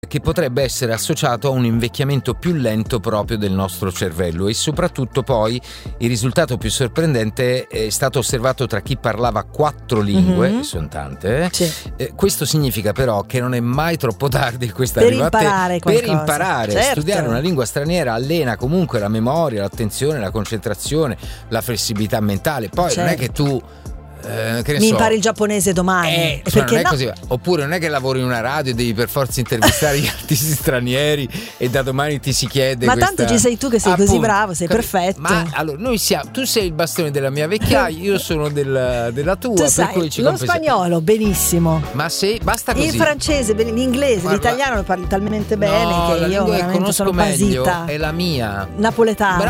che potrebbe essere associato a un invecchiamento più lento proprio del nostro cervello, e soprattutto poi il risultato più sorprendente è stato osservato tra chi parlava 4 lingue, che sono tante. Sì. Questo significa però che non è mai troppo tardi, questa Per arriva a te, imparare qualcosa. per imparare. Certo. Studiare una lingua straniera allena comunque la memoria, l'attenzione, la concentrazione, la flessibilità mentale. Poi non è che tu che ne mi so, impari il giapponese domani, perché non è così. Oppure non è che lavori in una radio e devi per forza intervistare gli artisti stranieri e da domani ti si chiede ma tanto ci sei tu che sei così bravo, sei perfetto. Ma allora noi tu sei il bastone della mia vecchiaia, io sono della tua, tu per sai cui ci lo spagnolo benissimo, ma se basta così, il francese, l'inglese, l'italiano lo parli talmente bene che la io lingua che veramente conosco sono meglio basita. è la mia Napoletano.